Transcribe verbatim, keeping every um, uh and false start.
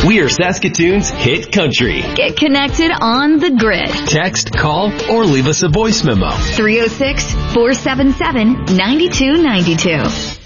We're Saskatoon's hit country. Get connected on the grid. Text, call, or leave us a voice memo. three oh six, four seven seven, nine two nine two.